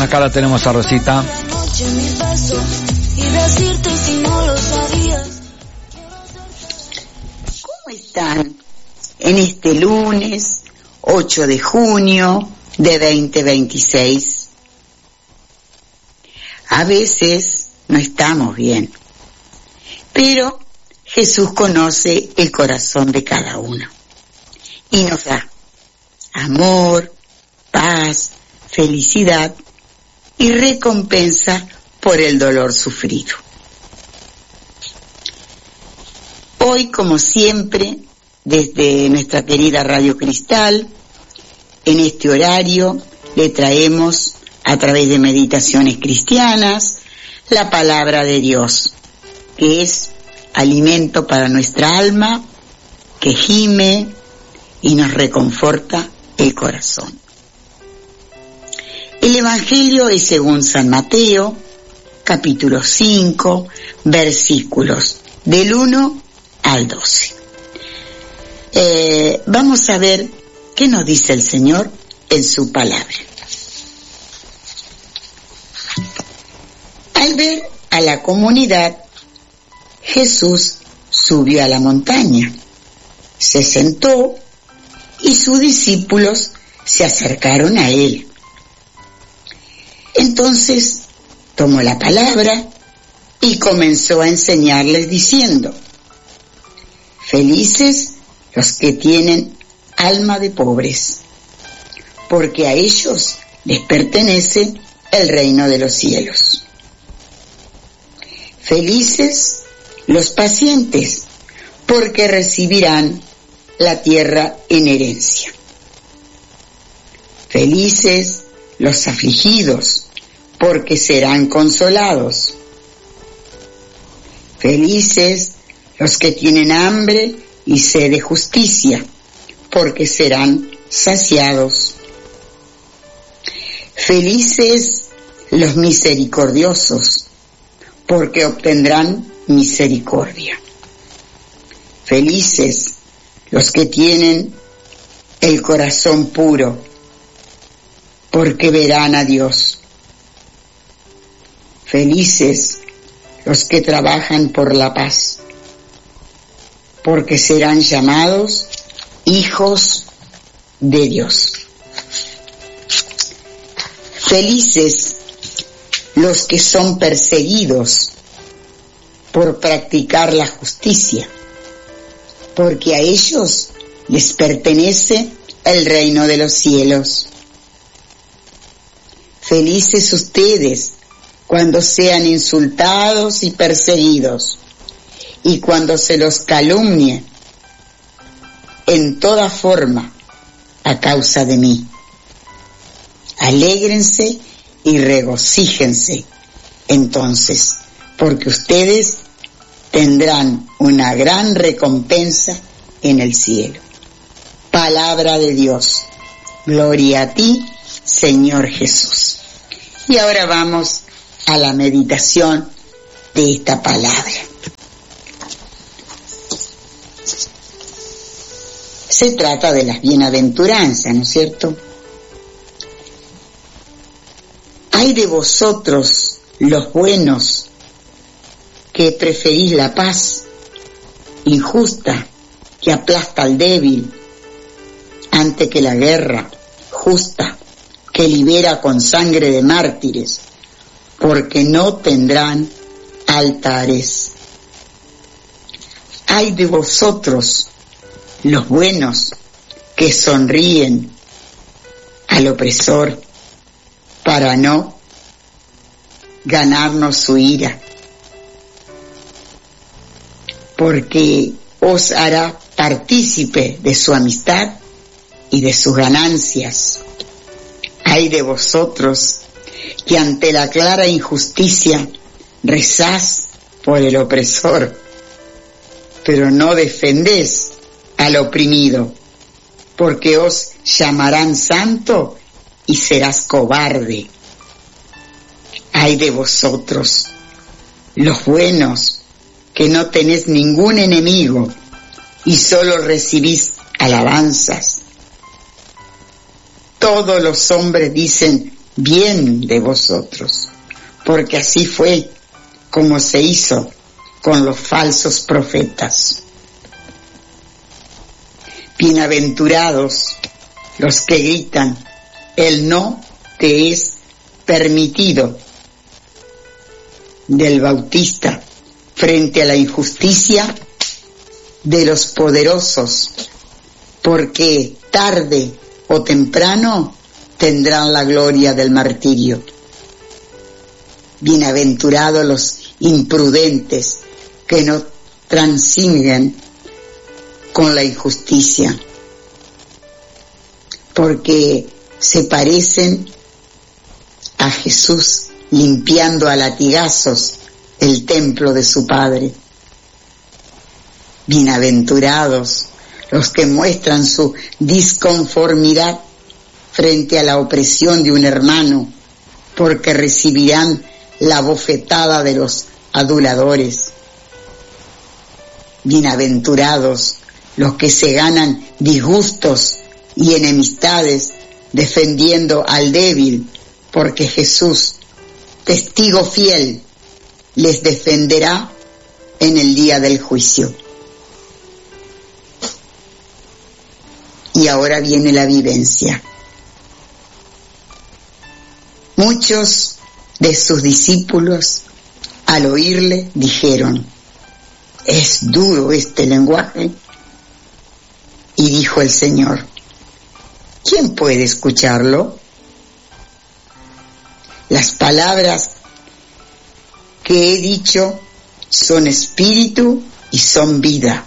Bueno, acá la tenemos a Rosita. ¿Cómo están en este lunes 8 de junio de 2026? A veces no estamos bien, pero Jesús conoce el corazón de cada uno y nos da amor, paz, felicidad y recompensa por el dolor sufrido. Hoy, como siempre, desde nuestra querida Radio Cristal, en este horario le traemos, a través de meditaciones cristianas, la palabra de Dios, que es alimento para nuestra alma, que gime y nos reconforta el corazón. El Evangelio es según San Mateo, capítulo 5, versículos del 1 al 12. Vamos a ver qué nos dice el Señor en su palabra. Al ver a la comunidad, Jesús subió a la montaña, se sentó y sus discípulos se acercaron a él. Entonces tomó la palabra y comenzó a enseñarles diciendo: felices los que tienen alma de pobres, porque a ellos les pertenece el reino de los cielos. Felices los pacientes, porque recibirán la tierra en herencia. Felices los afligidos, porque serán consolados. Felices los que tienen hambre y sed de justicia, porque serán saciados. Felices los misericordiosos, porque obtendrán misericordia. Felices los que tienen el corazón puro, porque verán a Dios. Felices los que trabajan por la paz, porque serán llamados hijos de Dios. Felices los que son perseguidos por practicar la justicia, porque a ellos les pertenece el reino de los cielos. Felices ustedes cuando sean insultados y perseguidos, y cuando se los calumnie en toda forma a causa de mí. Alégrense y regocíjense entonces, porque ustedes tendrán una gran recompensa en el cielo. Palabra de Dios. Gloria a ti, Señor Jesús. Y ahora vamos a la meditación de esta palabra. Se trata de las bienaventuranzas, ¿no es cierto? Ay de vosotros, los buenos, que preferís la paz injusta que aplasta al débil, antes que la guerra justa que libera con sangre de mártires, porque no tendrán altares. Ay de vosotros, los buenos, que sonríen al opresor para no ganarnos su ira, porque os hará partícipe de su amistad y de sus ganancias. Ay de vosotros, que ante la clara injusticia rezás por el opresor, pero no defendés al oprimido, porque os llamarán santo y serás cobarde. Ay de vosotros, los buenos, que no tenés ningún enemigo y solo recibís alabanzas. Todos los hombres dicen bien de vosotros, porque así fue como se hizo con los falsos profetas. Bienaventurados los que gritan, el no te es permitido, del Bautista frente a la injusticia de los poderosos, porque tarde o temprano tendrán la gloria del martirio. Bienaventurados los imprudentes que no transiguen con la injusticia, porque se parecen a Jesús limpiando a latigazos el templo de su Padre. Bienaventurados los que muestran su disconformidad frente a la opresión de un hermano, porque recibirán la bofetada de los aduladores. Bienaventurados los que se ganan disgustos y enemistades defendiendo al débil, porque Jesús, testigo fiel, les defenderá en el día del juicio. Y ahora viene la vivencia. Muchos de sus discípulos, al oírle, dijeron, es duro este lenguaje. Y dijo el Señor, ¿quién puede escucharlo? Las palabras que he dicho son espíritu y son vida.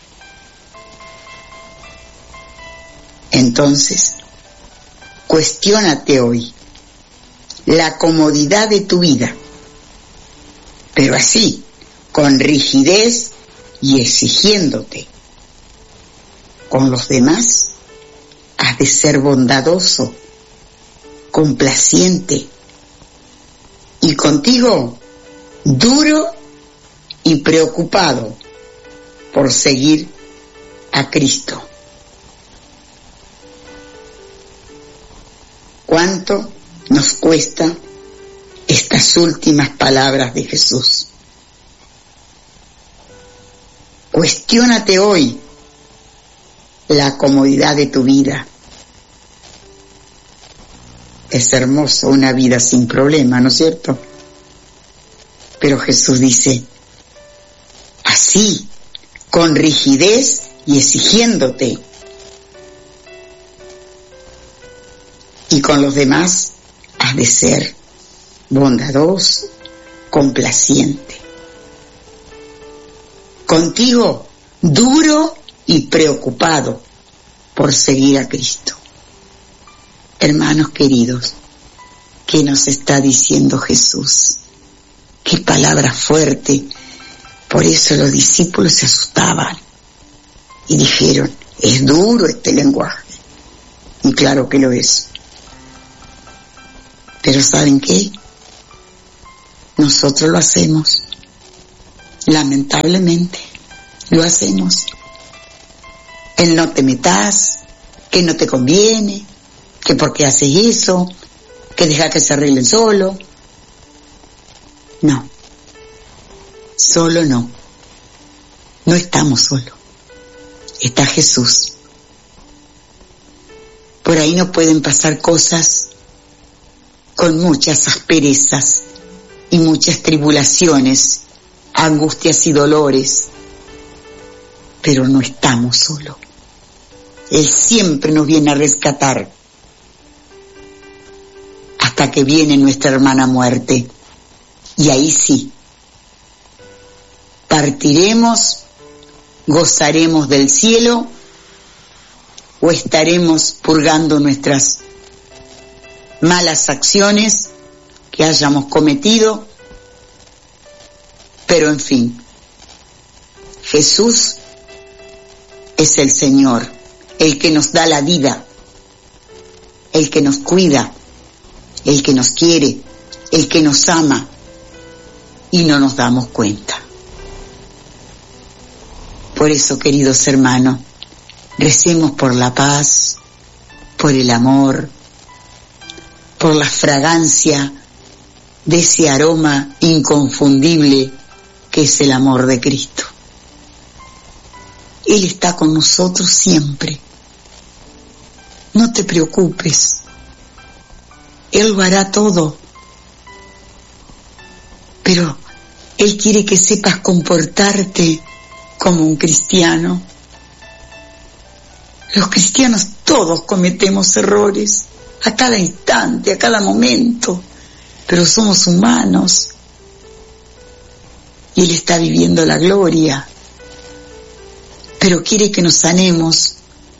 Entonces, cuestiónate hoy la comodidad de tu vida, pero así, con rigidez y exigiéndote. Con los demás, has de ser bondadoso, complaciente, y contigo, duro y preocupado por seguir a Cristo. ¿Cuánto nos cuesta estas últimas palabras de Jesús? Cuestiónate hoy la comodidad de tu vida. Es hermoso una vida sin problema, ¿no es cierto? Pero Jesús dice, así, con rigidez y exigiéndote. Y con los demás has de ser bondadoso, complaciente. Contigo, duro y preocupado por seguir a Cristo. Hermanos queridos, ¿qué nos está diciendo Jesús? Qué palabra fuerte. Por eso los discípulos se asustaban y dijeron, es duro este lenguaje. Y claro que lo es. Pero ¿saben qué? Nosotros lo hacemos. Lamentablemente, lo hacemos. El no te metas, que no te conviene, que por qué haces eso, que deja que se arreglen solo. No, solo no. No estamos solos. Está Jesús. Por ahí nos pueden pasar cosas con muchas asperezas y muchas tribulaciones, angustias y dolores, pero no estamos solos. Él siempre nos viene a rescatar hasta que viene nuestra hermana muerte. Y ahí sí, partiremos, gozaremos del cielo o estaremos purgando nuestras malas acciones que hayamos cometido. Pero en fin, Jesús es el Señor, el que nos da la vida, el que nos cuida, el que nos quiere, el que nos ama, y no nos damos cuenta. Por eso, queridos hermanos, recemos por la paz, por el amor, por la fragancia de ese aroma inconfundible que es el amor de Cristo. Él está con nosotros siempre. No te preocupes. Él lo hará todo. Pero Él quiere que sepas comportarte como un cristiano. Los cristianos todos cometemos errores, a cada instante, a cada momento, pero somos humanos. Y Él está viviendo la gloria, pero quiere que nos sanemos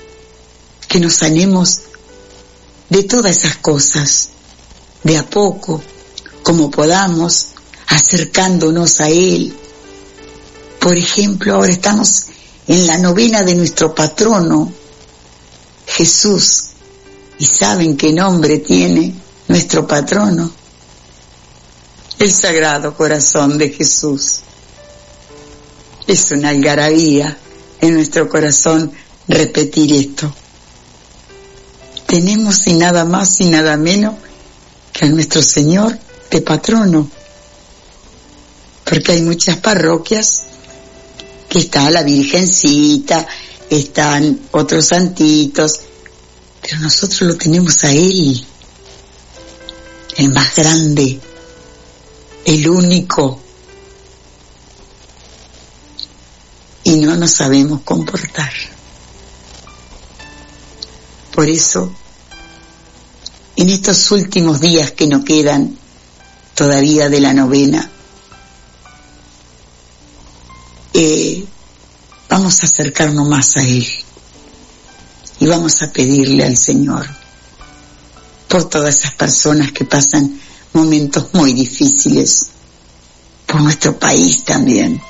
de todas esas cosas, de a poco, como podamos, acercándonos a Él. Por ejemplo, ahora estamos en la novena de nuestro patrono, Jesús. ¿Y saben qué nombre tiene nuestro patrono? El Sagrado Corazón de Jesús. Es una algarabía en nuestro corazón repetir esto. Tenemos y nada más y nada menos que a nuestro Señor de patrono. Porque hay muchas parroquias que está la Virgencita, están otros santitos, pero nosotros lo tenemos a Él, el más grande, el único, y no nos sabemos comportar. Por eso, en estos últimos días que nos quedan todavía de la novena, vamos a acercarnos más a Él y vamos a pedirle al Señor por todas esas personas que pasan momentos muy difíciles, por nuestro país también,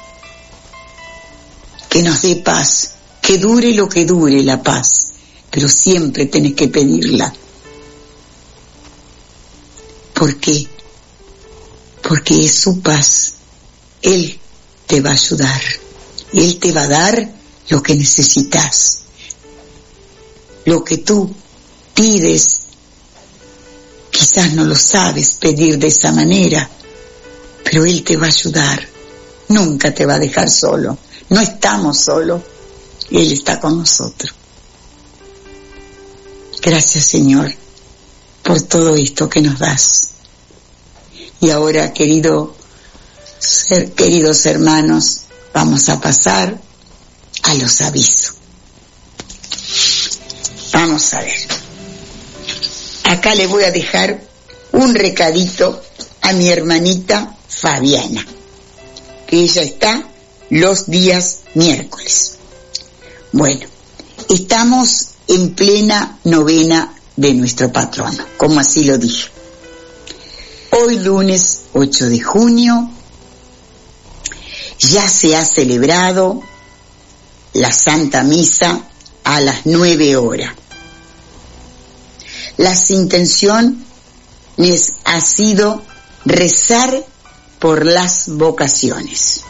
que nos dé paz, que dure lo que dure la paz, pero siempre tenés que pedirla. ¿Por qué? Porque es su paz. Él te va a ayudar. Él te va a dar lo que necesitas. Lo que tú pides, quizás no lo sabes pedir de esa manera, pero Él te va a ayudar. Nunca te va a dejar solo. No estamos solos. Él está con nosotros. Gracias, Señor, por todo esto que nos das. Y ahora, queridos hermanos, vamos a pasar a los avisos. Vamos a ver. Acá le voy a dejar un recadito a mi hermanita Fabiana, que ella está los días miércoles. Bueno, estamos en plena novena de nuestro patrono, como así lo dije. Hoy lunes 8 de junio ya se ha celebrado la Santa Misa a las 9 horas. Las intenciones ha sido rezar por las vocaciones.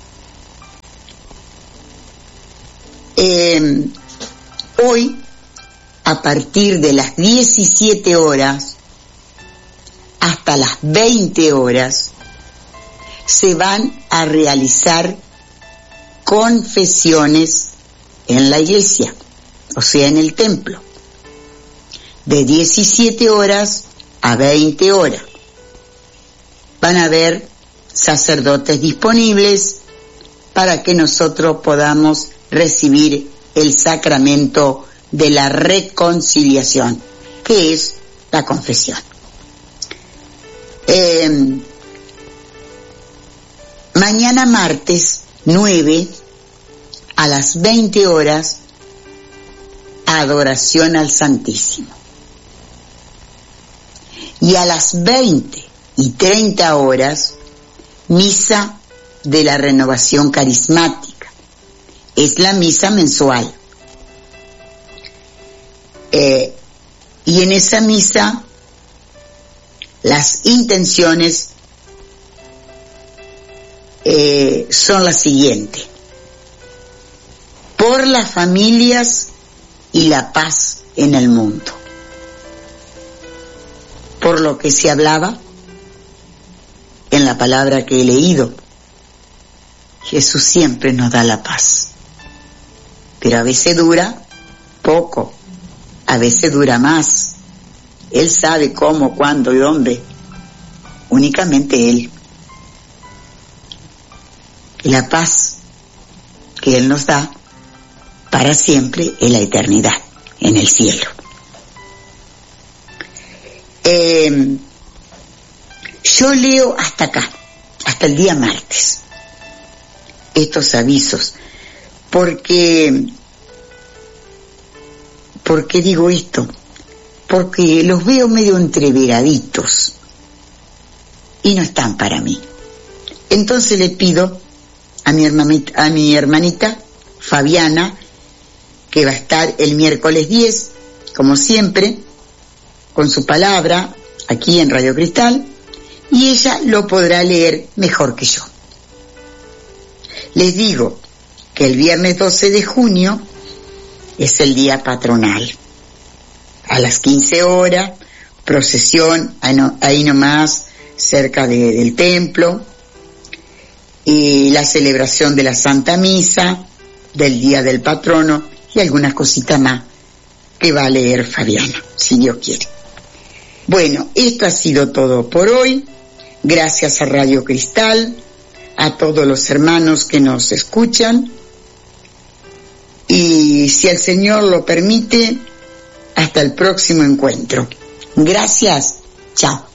Hoy, a partir de las 17 horas hasta las 20 horas, se van a realizar confesiones en la iglesia, o sea, en el templo, de 17 horas a 20 horas. Van a haber sacerdotes disponibles para que nosotros podamos recibir el sacramento de la reconciliación, que es la confesión. Mañana martes 9 a las 20 horas, adoración al Santísimo. Y a las 20 y 30 horas, misa de la renovación carismática. Es la misa mensual. Y en esa misa, las intenciones son las siguientes: por las familias y la paz en el mundo, por lo que se hablaba en la palabra que he leído. Jesús siempre nos da la paz, pero a veces dura poco, a veces dura más. Él sabe cómo, cuándo y dónde, únicamente Él. Y la paz que Él nos da para siempre en la eternidad, en el cielo. Yo leo hasta acá, hasta el día martes, estos avisos. ¿Por qué digo esto? Porque los veo medio entreveraditos y no están para mí. Entonces le pido a mi hermanita Fabiana, que va a estar el miércoles 10, como siempre, con su palabra, aquí en Radio Cristal, y ella lo podrá leer mejor que yo. Les digo que el viernes 12 de junio es el día patronal. A las 15 horas, procesión, ahí nomás, cerca del templo, y la celebración de la Santa Misa, del Día del Patrono, y algunas cositas más que va a leer Fabiana, si Dios quiere. Bueno, esto ha sido todo por hoy. Gracias a Radio Cristal, a todos los hermanos que nos escuchan, y si el Señor lo permite, hasta el próximo encuentro. Gracias. Chao.